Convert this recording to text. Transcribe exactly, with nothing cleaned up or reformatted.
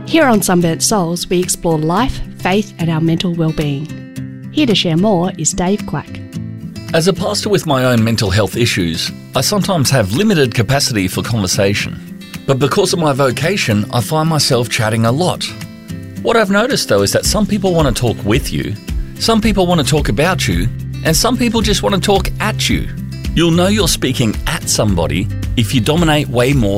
Here on Sunburnt Souls, we explore life, faith and our mental well-being. Here to share more is Dave Quack. As a pastor with my own mental health issues, I sometimes have limited capacity for conversation. But because of my vocation, I find myself chatting a lot. What I've noticed though is that some people want to talk with you, some people want to talk about you, and some people just want to talk at you. You'll know you're speaking at somebody if you dominate way more